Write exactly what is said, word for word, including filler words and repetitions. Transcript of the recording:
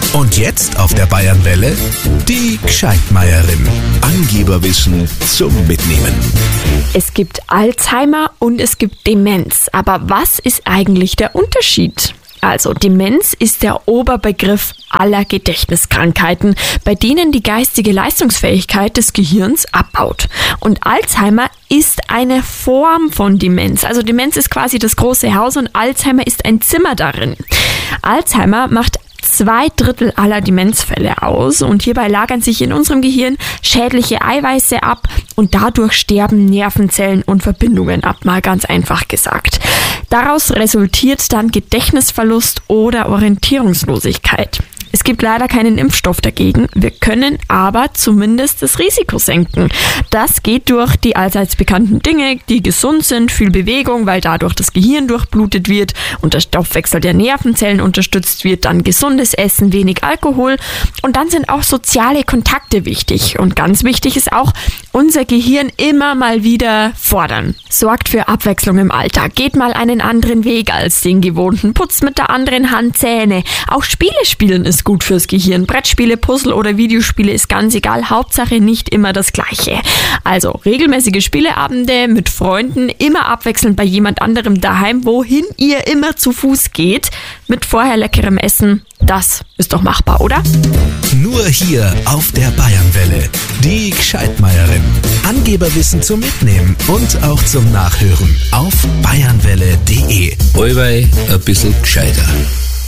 Und jetzt auf der Bayernwelle die Gscheidmeierin. Angeberwissen zum Mitnehmen. Es gibt Alzheimer und es gibt Demenz. Aber was ist eigentlich der Unterschied? Also Demenz ist der Oberbegriff aller Gedächtniskrankheiten, bei denen die geistige Leistungsfähigkeit des Gehirns abbaut. Und Alzheimer ist eine Form von Demenz. Also Demenz ist quasi das große Haus und Alzheimer ist ein Zimmer darin. Alzheimer macht zwei Drittel aller Demenzfälle aus und hierbei lagern sich in unserem Gehirn schädliche Eiweiße ab und dadurch sterben Nervenzellen und Verbindungen ab, mal ganz einfach gesagt. Daraus resultiert dann Gedächtnisverlust oder Orientierungslosigkeit. Es gibt leider keinen Impfstoff dagegen. Wir können aber zumindest das Risiko senken. Das geht durch die allseits bekannten Dinge, die gesund sind, viel Bewegung, weil dadurch das Gehirn durchblutet wird und der Stoffwechsel der Nervenzellen unterstützt wird, dann gesundes Essen, wenig Alkohol und dann sind auch soziale Kontakte wichtig. Und ganz wichtig ist auch, unser Gehirn immer mal wieder fordern. Sorgt für Abwechslung im Alltag, geht mal einen anderen Weg als den gewohnten, putzt mit der anderen Hand Zähne. Auch Spiele spielen ist gut fürs Gehirn. Brettspiele, Puzzle oder Videospiele ist ganz egal, Hauptsache nicht immer das Gleiche. Also regelmäßige Spieleabende mit Freunden, immer abwechselnd bei jemand anderem daheim, wohin ihr immer zu Fuß geht, mit vorher leckerem Essen. Das ist doch machbar, oder? Nur hier auf der Bayernwelle. Die Gscheidmeierin. Angeberwissen zum Mitnehmen und auch zum Nachhören auf bayernwelle punkt de. Allweil ein bisschen gescheiter.